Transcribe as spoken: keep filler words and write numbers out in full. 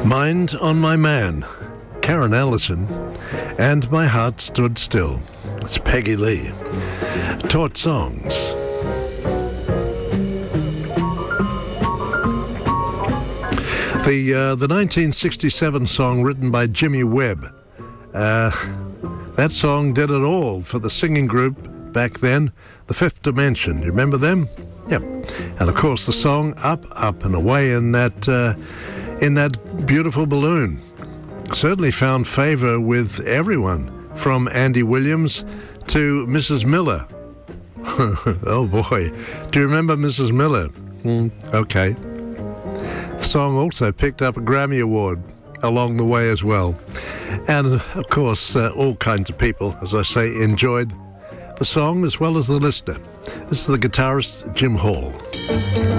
Mind on My Man, Karen Allison, and My Heart Stood Still. It's Peggy Lee. Taught songs. The uh, the nineteen sixty-seven song written by Jimmy Webb. Uh, that song did it all for the singing group back then, The Fifth Dimension. You remember them? Yep. And of course the song Up, Up and Away in that uh, in that beautiful balloon certainly found favor with everyone, from Andy Williams to Missus Miller. Oh boy, do you remember Missus Miller? Mm, okay. The song also picked up a Grammy Award along the way as well. And of course, uh, all kinds of people, as I say, enjoyed the song as well as the listener. This is the guitarist Jim Hall.